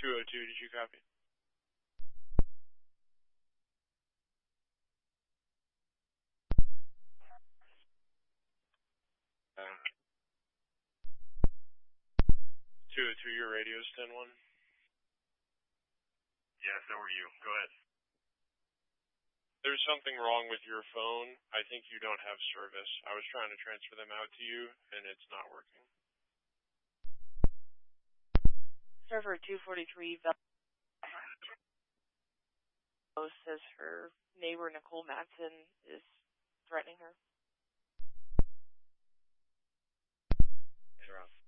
202, did you copy? Uh, 202, your radio's 10-1. Yeah, so were you. Go ahead. There's something wrong with your phone. I think you don't have service. I was trying to transfer them out to you, and it's not working. Server 243 says her neighbor, Nicole Matson, is threatening her. Interrupt.